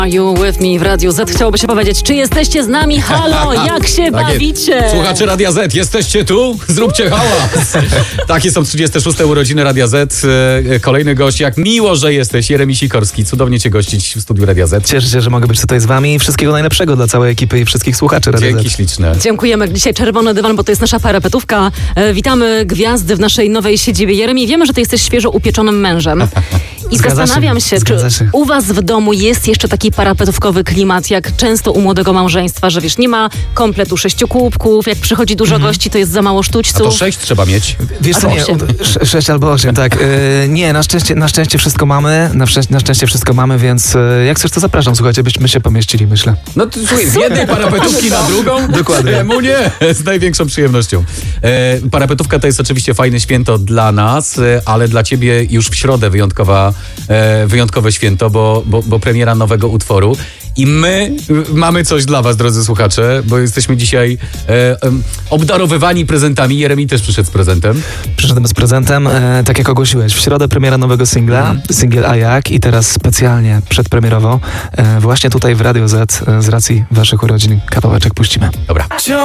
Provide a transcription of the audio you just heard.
Are you with me w Radiu Z? Chciałoby się powiedzieć, czy jesteście z nami? Halo, jak się bawicie? Słuchacze Radia Z, jesteście tu? Zróbcie hałas! Takie są 36. urodziny Radia Z. Kolejny gość, jak miło, że jesteś. Jeremi Sikorski, cudownie cię gościć w studiu Radia Z. Cieszę się, że mogę być tutaj z wami. Wszystkiego najlepszego dla całej ekipy i wszystkich słuchaczy Radia Z. Dzięki śliczne. Dziękujemy. Dzisiaj Czerwony Dywan, bo to jest nasza parapetówka. Witamy gwiazdy w naszej nowej siedzibie. Jeremi, wiemy, że ty jesteś świeżo upieczonym mężem. I zastanawiam się, czy u was w domu jest jeszcze taki parapetówkowy klimat, jak często u młodego małżeństwa, że wiesz, nie ma kompletu 6 kubków, jak przychodzi dużo gości, to jest za mało sztućców. A to 6 trzeba mieć. Wiesz co, nie, 6 albo 8, tak. Nie, na szczęście wszystko mamy, na szczęście wszystko mamy, więc jak chcesz, to zapraszam, słuchajcie, byśmy się pomieścili, myślę. No to słuchaj, z jednej parapetówki na drugą? Dokładnie. Czemu nie? Z największą przyjemnością. Parapetówka to jest oczywiście fajne święto dla nas, ale dla ciebie już w środę wyjątkowe święto, bo premiera nowego utworu. I my mamy coś dla was, drodzy słuchacze, bo jesteśmy dzisiaj obdarowywani prezentami. Jeremi też przyszedł z prezentem. Przyszedłem z prezentem, tak jak ogłosiłeś. W środę premiera nowego singla, singiel A jak, i teraz specjalnie przedpremierowo właśnie tutaj w Radio Z z racji waszych urodzin kawałeczek puścimy. Dobra.